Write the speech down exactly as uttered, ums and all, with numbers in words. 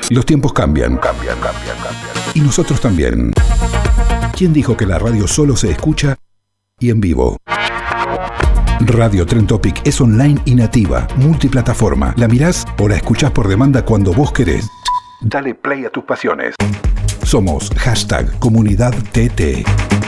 Los tiempos cambian, cambian, cambian, cambian. Y nosotros también. ¿Quién dijo que la radio solo se escucha y en vivo? Radio Tren Topic es online y nativa, multiplataforma. La mirás o la escuchás por demanda cuando vos querés. Dale play a tus pasiones. Somos hashtag Comunidad T T.